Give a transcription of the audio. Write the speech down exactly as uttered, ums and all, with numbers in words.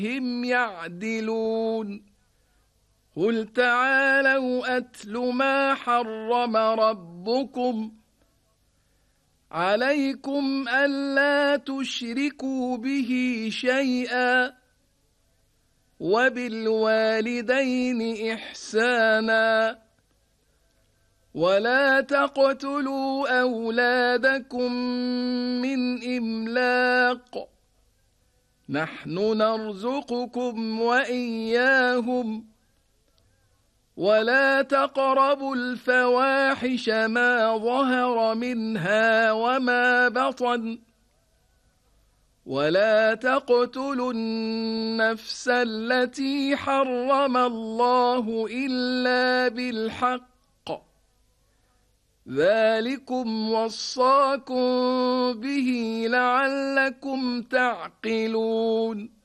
هم يعدلون قل تعالوا أتل ما حرم ربكم عليكم ألا تشركوا به شيئا وبالوالدين إحسانا ولا تقتلوا أولادكم من إملاق نحن نرزقكم وإياهم ولا تقربوا الفواحش ما ظهر منها وما بطن ولا تقتلوا النفس التي حرم الله إلا بالحق ذلكم وصاكم به لعلكم تعقلون